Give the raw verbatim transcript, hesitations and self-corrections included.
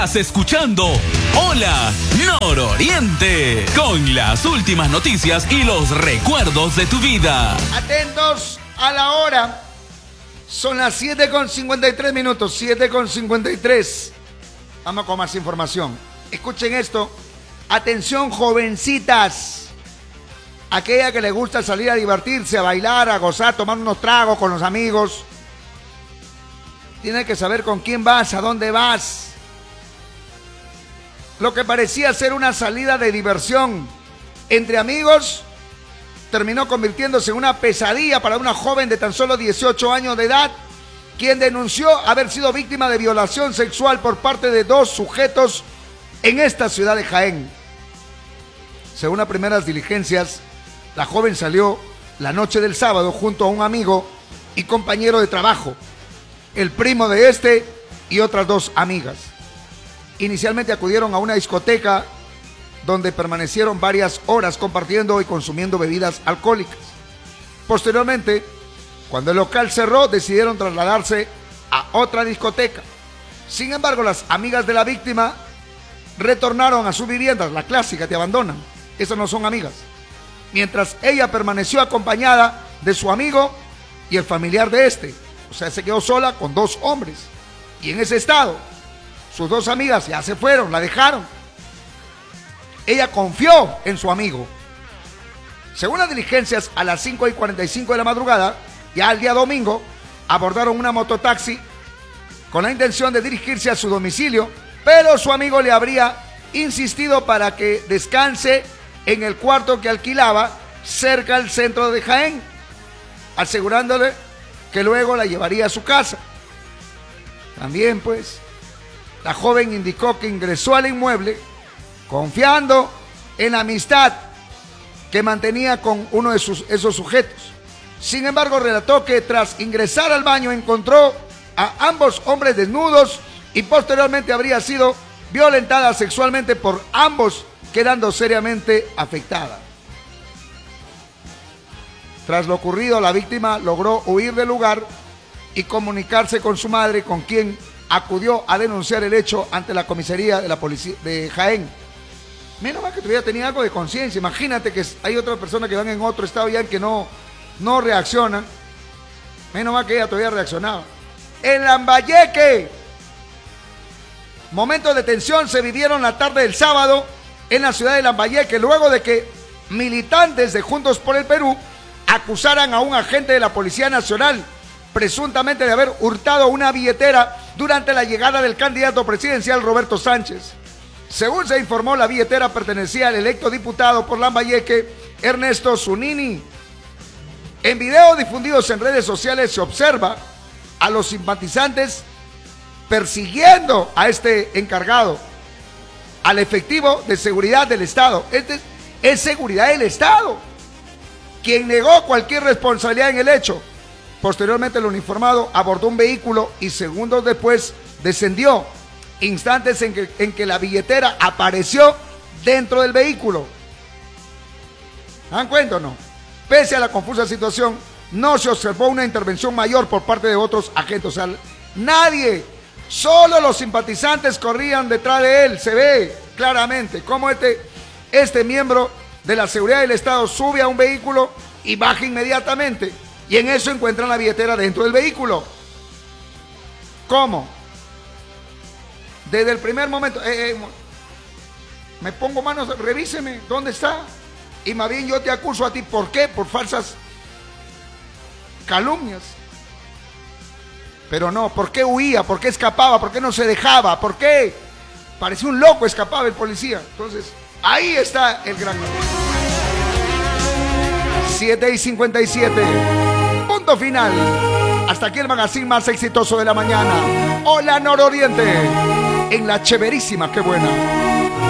Estás escuchando Hola Nororiente, con las últimas noticias y los recuerdos de tu vida. Atentos a la hora. Son las siete con cincuenta y tres minutos, siete con cincuenta y tres. Vamos con más información. Escuchen esto. Atención, jovencitas. Aquella que le gusta salir a divertirse, a bailar, a gozar, tomar unos tragos con los amigos. Tiene que saber con quién vas, a dónde vas. Lo que parecía ser una salida de diversión entre amigos terminó convirtiéndose en una pesadilla para una joven de tan solo dieciocho años de edad, quien denunció haber sido víctima de violación sexual por parte de dos sujetos en esta ciudad de Jaén. Según las primeras diligencias, la joven salió la noche del sábado junto a un amigo y compañero de trabajo, el primo de este y otras dos amigas. Inicialmente acudieron a una discoteca donde permanecieron varias horas compartiendo y consumiendo bebidas alcohólicas. Posteriormente, cuando el local cerró, decidieron trasladarse a otra discoteca. Sin embargo, las amigas de la víctima retornaron a sus viviendas, la clásica, te abandonan. Esas no son amigas. Mientras ella permaneció acompañada de su amigo y el familiar de este. O sea, se quedó sola con dos hombres. Y en ese estado, sus dos amigas ya se fueron, la dejaron. Ella confió en su amigo. Según las diligencias, a las cinco y cuarenta y cinco de la madrugada, ya al día domingo, abordaron una mototaxi con la intención de dirigirse a su domicilio, pero su amigo le habría insistido para que descanse en el cuarto que alquilaba cerca al centro de Jaén, asegurándole que luego la llevaría a su casa. También, pues, la joven indicó que ingresó al inmueble confiando en la amistad que mantenía con uno de sus, esos sujetos. Sin embargo, relató que tras ingresar al baño encontró a ambos hombres desnudos y posteriormente habría sido violentada sexualmente por ambos, quedando seriamente afectada. Tras lo ocurrido, la víctima logró huir del lugar y comunicarse con su madre, con quien acudió a denunciar el hecho ante la comisaría de la policía de Jaén. Menos mal que todavía tenía algo de conciencia. Imagínate que hay otras personas que van en otro estado ya en que no, no reaccionan. Menos mal que ella todavía reaccionaba. En Lambayeque, momentos de tensión se vivieron la tarde del sábado en la ciudad de Lambayeque, luego de que militantes de Juntos por el Perú acusaran a un agente de la Policía Nacional presuntamente de haber hurtado una billetera durante la llegada del candidato presidencial Roberto Sánchez. Según se informó, la billetera pertenecía al electo diputado por Lambayeque, Ernesto Zunini. En videos difundidos en redes sociales se observa a los simpatizantes persiguiendo a este encargado, al efectivo de seguridad del Estado. Este es seguridad del Estado, quien negó cualquier responsabilidad en el hecho. Posteriormente, el uniformado abordó un vehículo y segundos después descendió, instantes en que, en que la billetera apareció dentro del vehículo. ¿Dan cuenta o no? Pese a la confusa situación, no se observó una intervención mayor por parte de otros agentes. O sea, nadie, solo los simpatizantes corrían detrás de él. Se ve claramente cómo este, este miembro de la seguridad del Estado sube a un vehículo y baja inmediatamente. Y en eso encuentran la billetera dentro del vehículo. ¿Cómo? Desde el primer momento, eh, eh, me pongo manos, revíseme, ¿dónde está? Y más bien yo te acuso a ti, ¿por qué? Por falsas calumnias. Pero no, ¿por qué huía? ¿Por qué escapaba? ¿Por qué no se dejaba? ¿Por qué? Parecía un loco, escapaba el policía. Entonces, ahí está el gran... siete y cincuenta y siete. Punto final. Hasta aquí el magazine más exitoso de la mañana. Hola Nororiente. En la chéverísima, qué buena.